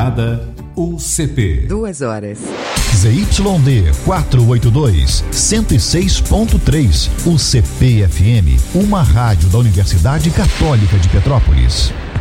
Estrada UCP. 2 horas. ZYD 482, 106.3, UCP FM, uma rádio da Universidade Católica de Petrópolis.